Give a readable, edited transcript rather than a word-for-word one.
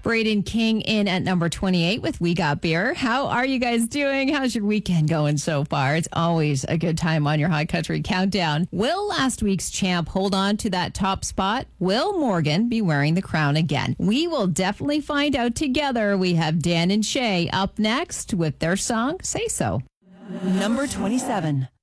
Braden King in at number 28 with We Got Beer. How are you guys doing? How's your weekend going so far? It's always a good time on your High Country Countdown. Will last week's champ hold on to that top spot? Will Morgan be wearing the crown again? We will definitely find out together. We have Dan and Shay up next with their song, Say So. Number 27.